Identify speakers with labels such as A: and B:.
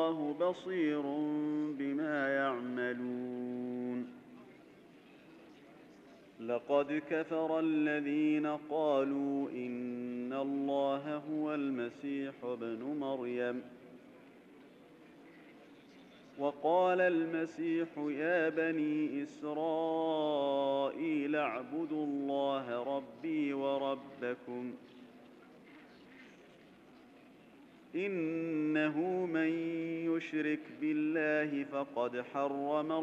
A: والله بصير بما يعملون. لقد كفر الذين قالوا إن الله هو المسيح ابن مريم وقال المسيح يا بني إسرائيل اعبدوا الله ربي وربكم إنه من يشرك بالله فقد حرم